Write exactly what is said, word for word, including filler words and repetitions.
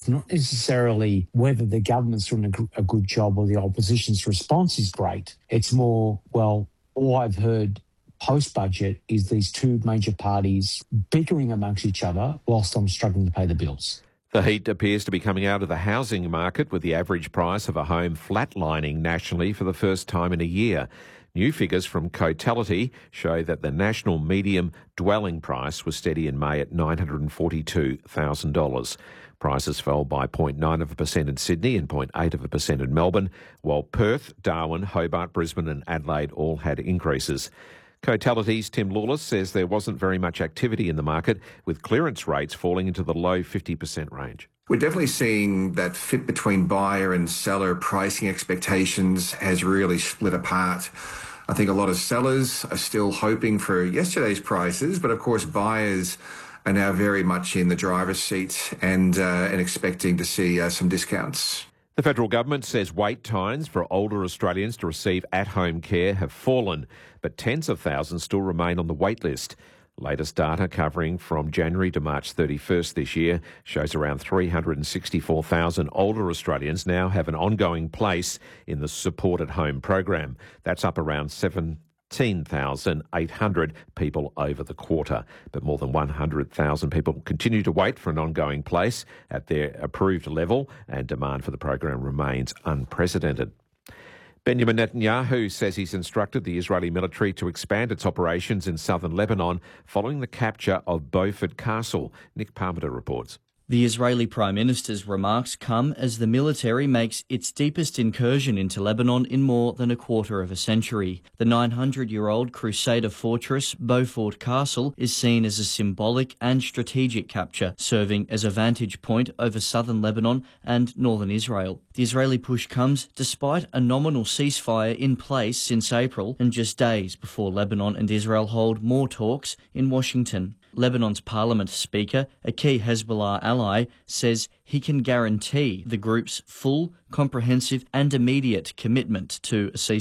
not necessarily whether the government's doing a, g- a good job or the opposition's response is great. It's more, well, all I've heard post-budget is these two major parties bickering amongst each other whilst I'm struggling to pay the bills. The heat appears to be coming out of the housing market, with the average price of a home flatlining nationally for the first time in a year. New figures from Cotality show that the national medium dwelling price was steady in May at nine hundred forty-two thousand dollars. Prices fell by zero point nine of a percent in Sydney and zero point eight of a percent in Melbourne, while Perth, Darwin, Hobart, Brisbane and Adelaide all had increases. Cotality's Tim Lawless says there wasn't very much activity in the market, with clearance rates falling into the low fifty percent range. We're definitely seeing that fit between buyer and seller pricing expectations has really split apart. I think a lot of sellers are still hoping for yesterday's prices, but of course buyers are now very much in the driver's seat and, uh, and expecting to see uh, some discounts. The federal government says wait times for older Australians to receive at-home care have fallen, but tens of thousands still remain on the wait list. Latest data covering from January to March thirty-first this year shows around three hundred sixty-four thousand older Australians now have an ongoing place in the supported home program. That's up around seventeen thousand eight hundred people over the quarter. But more than one hundred thousand people continue to wait for an ongoing place at their approved level, and demand for the program remains unprecedented. Benjamin Netanyahu says he's instructed the Israeli military to expand its operations in southern Lebanon following the capture of Beaufort Castle. Nick Parmenter reports. The Israeli Prime Minister's remarks come as the military makes its deepest incursion into Lebanon in more than a quarter of a century. The nine hundred year old Crusader fortress, Beaufort Castle, is seen as a symbolic and strategic capture, serving as a vantage point over southern Lebanon and northern Israel. The Israeli push comes despite a nominal ceasefire in place since April, and just days before Lebanon and Israel hold more talks in Washington. Lebanon's parliament speaker, a key Hezbollah ally, says he can guarantee the group's full, comprehensive and immediate commitment to a ceasefire.